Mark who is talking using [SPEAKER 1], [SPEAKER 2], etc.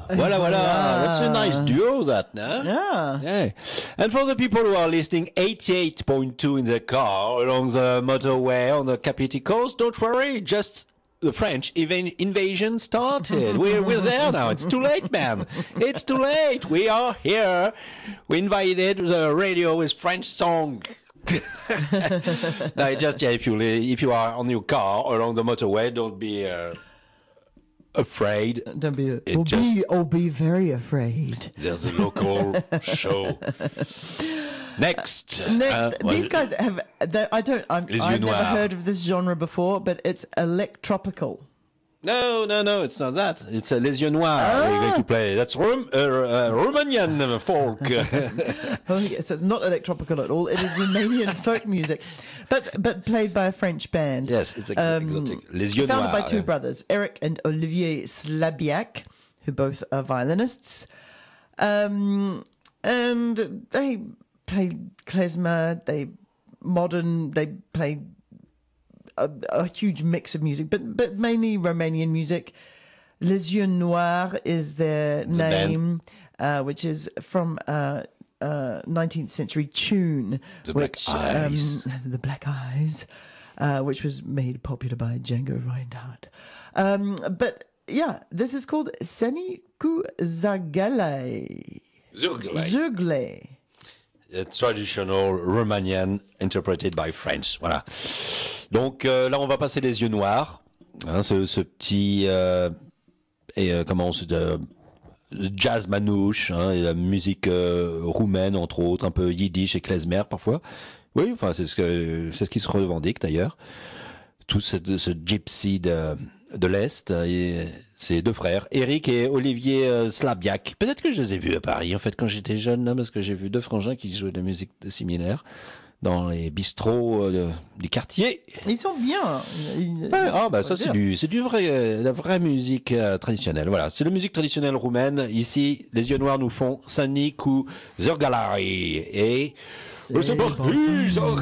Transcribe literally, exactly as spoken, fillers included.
[SPEAKER 1] Voilà, voilà. That's a nice duo, that, no?
[SPEAKER 2] Yeah.
[SPEAKER 1] Yeah. And for the people who are listening eighty-eight point two in the car along the motorway on the Kapiti coast, don't worry, just the French even invasion started. We're, we're there now. It's too late, man. It's too late. We are here. We invaded the radio with French song. No, just, yeah, if you, if you are on your car along the motorway, don't be... Uh, afraid.
[SPEAKER 2] Don't be,
[SPEAKER 1] It
[SPEAKER 2] or,
[SPEAKER 1] just-
[SPEAKER 2] be or be very afraid.
[SPEAKER 1] There's a local show. Next.
[SPEAKER 2] Next,
[SPEAKER 1] uh, well,
[SPEAKER 2] these guys have. they- I don't. I'm,
[SPEAKER 1] Les
[SPEAKER 2] I've
[SPEAKER 1] Yeux
[SPEAKER 2] never
[SPEAKER 1] Noirs.
[SPEAKER 2] heard of this genre before, but it's electropical.
[SPEAKER 1] No, no, no, it's not that. It's uh, Les Yeux Noirs we're going to play. That's Rom- uh, uh, Romanian folk.
[SPEAKER 2] Oh, yes, so it's not electropical at all. It is Romanian folk music, but but played by a French band.
[SPEAKER 1] Yes, it's ex-
[SPEAKER 2] Um,
[SPEAKER 1] exotic. Les Yeux
[SPEAKER 2] Founded
[SPEAKER 1] Noirs.
[SPEAKER 2] by two
[SPEAKER 1] yeah.
[SPEAKER 2] brothers, Eric and Olivier Slabiak, who both are violinists. Um, and they play klezmer, they modern, they play a, a huge mix of music, but but mainly Romanian music. Les Yeux Noirs is their
[SPEAKER 1] The
[SPEAKER 2] name, uh, which is from uh, uh, nineteenth century tune,
[SPEAKER 1] The Black
[SPEAKER 2] which
[SPEAKER 1] Eyes.
[SPEAKER 2] Um, the Black Eyes, uh, which was made popular by Django Reinhardt. Um, but yeah, this is called Seni Ku Zagalai.
[SPEAKER 1] Zurgelei.
[SPEAKER 2] Jugle.
[SPEAKER 1] It's traditional Romanian interpreted by French. Voilà. Donc euh, là, on va passer Les Yeux Noirs. Hein, ce, ce petit... Euh, et euh, comment on se dit euh, jazz manouche, hein, et la musique euh, roumaine, entre autres, un peu yiddish et klezmer parfois. Oui, enfin, c'est ce, que, c'est ce qui se revendique d'ailleurs. Tout ce, ce gypsy de, de l'Est, et ces deux frères, Eric et Olivier euh, Slabiak. Peut-être que je les ai vus à Paris, en fait, quand j'étais jeune, là, parce que j'ai vu deux frangins qui jouaient de la musique similaire dans les bistrots euh, du quartier.
[SPEAKER 2] Ils sont bien. Ils-
[SPEAKER 1] Ouais, ah bah
[SPEAKER 2] faut
[SPEAKER 1] ça
[SPEAKER 2] le
[SPEAKER 1] c'est
[SPEAKER 2] dire.
[SPEAKER 1] du c'est du vrai euh, la vraie musique euh, traditionnelle. Voilà, c'est la musique traditionnelle roumaine. Ici, les Yeux Noirs nous font Sani Ku Zurgalari et
[SPEAKER 2] C'est
[SPEAKER 1] c'est parti,
[SPEAKER 2] parti.